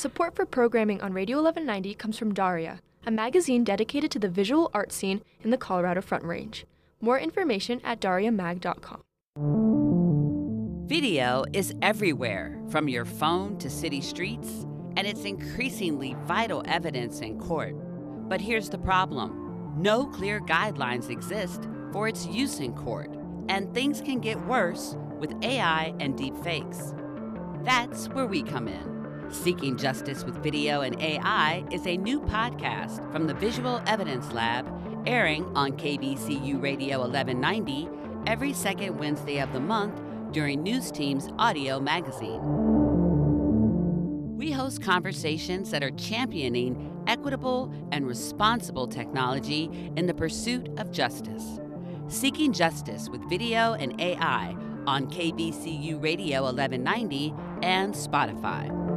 Support for programming on Radio 1190 comes from Daria, a magazine dedicated to the visual art scene in the Colorado Front Range. More information at dariamag.com. Video is everywhere, from your phone to city streets, and it's increasingly vital evidence in court. But here's the problem. No clear guidelines exist for its use in court, and things can get worse with AI and deepfakes. That's where we come in. Seeking Justice with Video and AI is a new podcast from the Visual Evidence Lab, airing on KBCU Radio 1190 every second Wednesday of the month during News Team's audio magazine. We host conversations that are championing equitable and responsible technology in the pursuit of justice. Seeking Justice with Video and AI on KBCU Radio 1190 and Spotify.